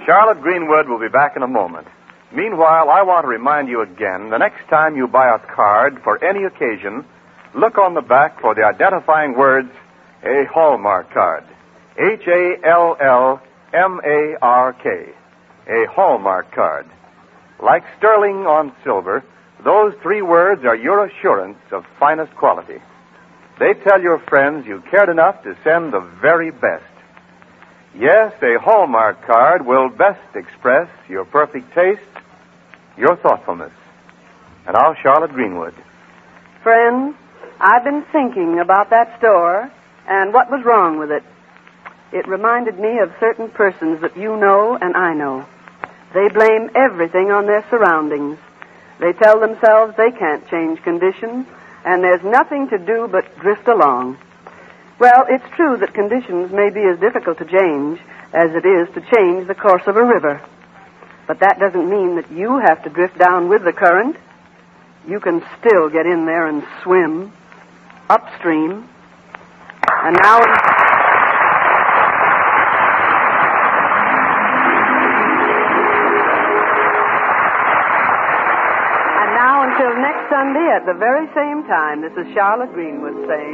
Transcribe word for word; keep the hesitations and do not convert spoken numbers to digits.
Charlotte Greenwood will be back in a moment. Meanwhile, I want to remind you again, the next time you buy a card for any occasion, look on the back for the identifying words, a Hallmark card. H A L L M A R K. A Hallmark card. Like sterling on silver, those three words are your assurance of finest quality. They tell your friends you cared enough to send the very best. Yes, a Hallmark card will best express your perfect taste, your thoughtfulness. And now, Charlotte Greenwood. Friends, I've been thinking about that store and what was wrong with it. It reminded me of certain persons that you know and I know. They blame everything on their surroundings. They tell themselves they can't change conditions, and there's nothing to do but drift along. Well, it's true that conditions may be as difficult to change as it is to change the course of a river. But that doesn't mean that you have to drift down with the current. You can still get in there and swim upstream. And now... And now until next Sunday at the very same time, this is Charlotte Greenwood saying...